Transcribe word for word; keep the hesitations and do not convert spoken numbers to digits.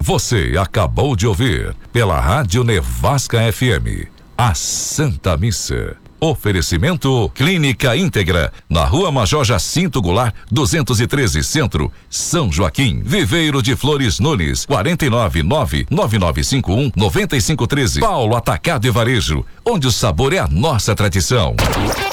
Você acabou de ouvir pela Rádio Nevasca F M, a Santa Missa. Oferecimento Clínica Íntegra, na Rua Major Jacinto Goulart, duzentos e treze Centro, São Joaquim. Viveiro de Flores Nunes, quatro nove nove, nove nove cinco um, nove cinco um três. Paulo Atacado e Varejo, onde o sabor é a nossa tradição.